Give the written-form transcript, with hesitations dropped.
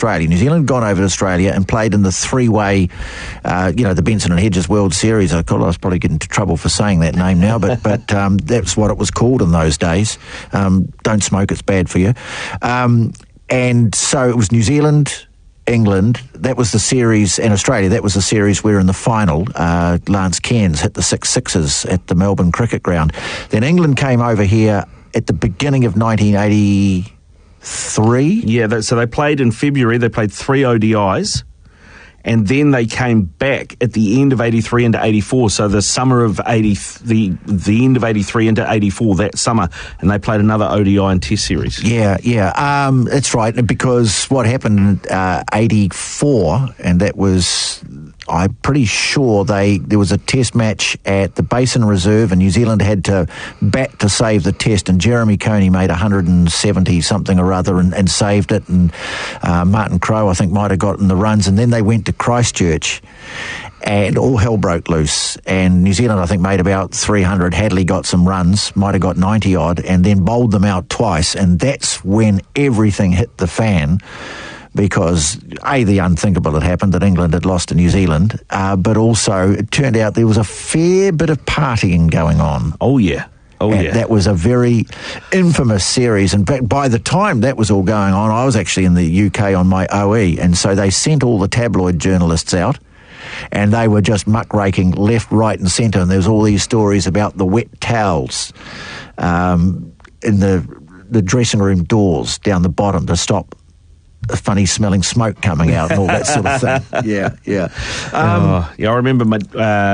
Australia. New Zealand had gone over to Australia and played in the three-way, the Benson and Hedges World Series. I was probably getting into trouble for saying that name now, but that's what it was called in those days. Don't smoke, it's bad for you. And so it was New Zealand, England, that was the series, and Australia, that was the series where in the final, Lance Cairns hit the 6 sixes at the Melbourne Cricket Ground. Then England came over here at the beginning of 1983. Yeah, so they played in February, they played 3 ODIs, and then they came back at the end of 83 into 84, so the summer of the end of 83 into 84, that summer, and they played another ODI and Test series. Yeah, that's right, because what happened in 84, and that was, I'm pretty sure there was a Test match at the Basin Reserve, and New Zealand had to bat to save the Test, and Jeremy Coney made 170 something or other and saved it, and Martin Crowe, I think, might have gotten the runs, and then they went to Christchurch, and all hell broke loose, and New Zealand, I think, made about 300. Hadley got some runs, might have got 90 odd, and then bowled them out twice, and that's when everything hit the fan, because the unthinkable had happened, that England had lost to New Zealand, but also it turned out there was a fair bit of partying going on. Oh yeah. That was a very infamous series. In fact, by the time that was all going on, I was actually in the UK on my OE, and so they sent all the tabloid journalists out, and they were just muckraking left, right and centre, and there's all these stories about the wet towels in the dressing room doors down the bottom to stop a funny smelling smoke coming out and all that sort of thing. Yeah. I remember my